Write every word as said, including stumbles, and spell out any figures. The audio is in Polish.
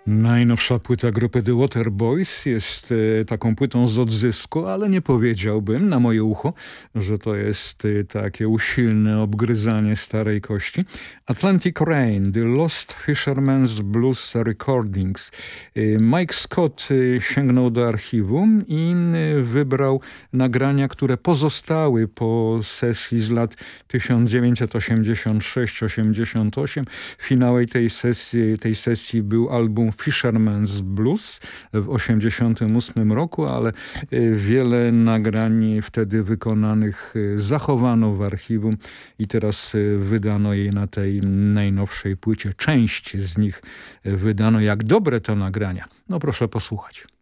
Najnowsza płyta grupy The Waterboys jest e, taką płytą z odzysku, ale nie powiedziałbym na moje ucho, że to jest e, takie usilne obgryzanie starej kości. Atlantic Rain, The Lost Fisherman's Blues Recordings. E, Mike Scott e, sięgnął do archiwum i e, wybrał nagrania, które pozostały po sesji z lat tysiąc dziewięćset osiemdziesiąt sześć osiemdziesiąt osiem. Finałem tej sesji, tej sesji był album Fisherman's Blues w osiemdziesiątym ósmym roku, ale wiele nagrań wtedy wykonanych zachowano w archiwum i teraz wydano je na tej najnowszej płycie. Część z nich wydano. Jak dobre to nagrania. No proszę posłuchać.